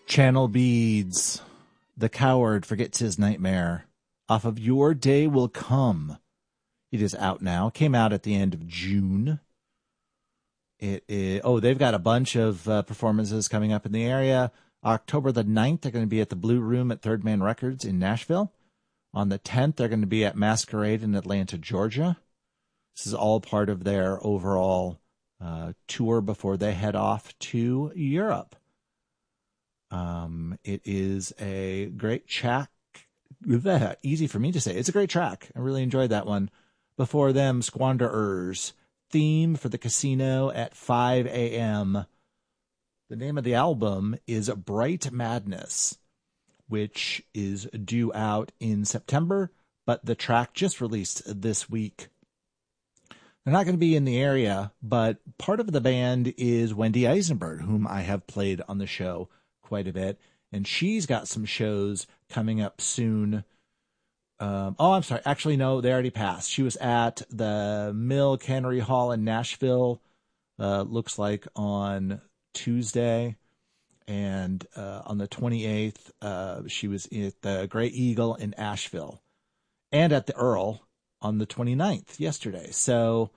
Channel Beads, The Coward Forgets His Nightmare, off of Your Day Will Come. It is out now. Came out at the end of June. They've got a bunch of performances coming up in the area. October the 9th, they're going to be at the Blue Room at Third Man Records in Nashville. On the 10th, they're going to be at Masquerade in Atlanta, Georgia. This is all part of their overall tour before they head off to Europe. It is a great track. Easy for me to say. It's a great track. I really enjoyed that one. Before them, Squanderers, Theme for the Casino at 5 a.m. The name of the album is Bright Madness, which is due out in September, but the track just released this week. They're not going to be in the area, but part of the band is Wendy Eisenberg, whom I have played on the show quite a bit, and she's got some shows coming up soon. I'm sorry. Actually, no, they already passed. She was at the Mill Cannery Hall in Nashville, looks like on Tuesday. And on the 28th, she was at the Grey Eagle in Asheville. And at the Earl on the 29th, yesterday. So,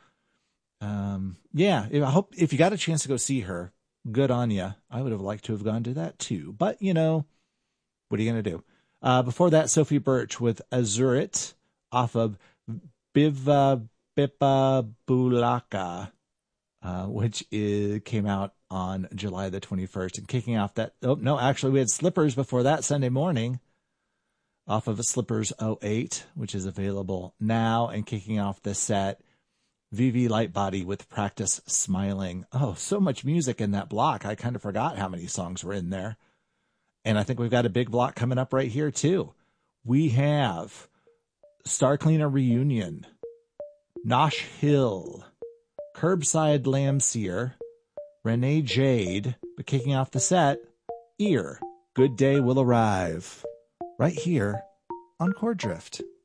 I hope if you got a chance to go see her, good on you. I would have liked to have gone to that too. But, what are you going to do? Before that, Sophie Birch with Azurit off of Biva Bipa Bulaka, which came out on July the 21st. And kicking off that, we had Slippers before that Sunday morning off of Slippers 08, which is available now. And kicking off the set, VV Lightbody with Practice Smiling. Oh, so much music in that block. I kind of forgot how many songs were in there. And I think we've got a big block coming up right here, too. We have Star Cleaner Reunion, Nosh Hill, Curbside Lamseer, Renee Jade, but kicking off the set, Ear, Good Day Will Arrive, right here on Chord Drift.